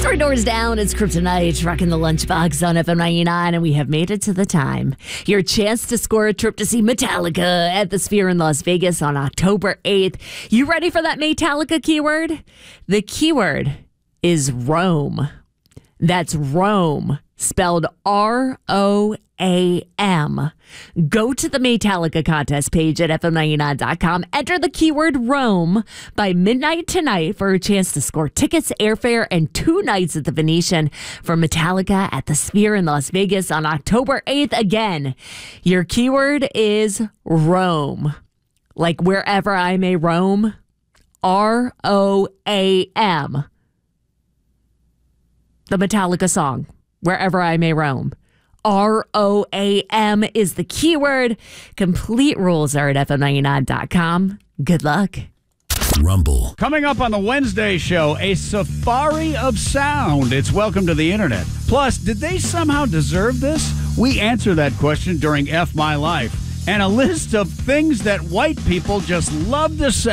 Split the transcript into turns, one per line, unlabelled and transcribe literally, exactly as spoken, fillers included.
Three doors down, it's Kryptonite, rocking the lunchbox on F M ninety-nine, and we have made it to the time. Your chance to score a trip to see Metallica at the Sphere in Las Vegas on October eighth. You ready for that Metallica keyword? The keyword is Rome. That's Rome, spelled R O A M. Go to the Metallica contest page at F M ninety-nine dot com. Enter the keyword Rome by midnight tonight for a chance to score tickets, airfare, and two nights at the Venetian for Metallica at the Sphere in Las Vegas on October eighth. Again, your keyword is Rome. Like wherever I may roam. R O A M. The Metallica song, Wherever I May Roam. R O A M is the keyword. Complete rules are at F M ninety-nine dot com. Good luck.
Rumble.
Coming up on the Wednesday show, a safari of sound. It's Welcome to the Internet. Plus, did they somehow deserve this? We answer that question during F My Life. And a list of things that white people just love to say.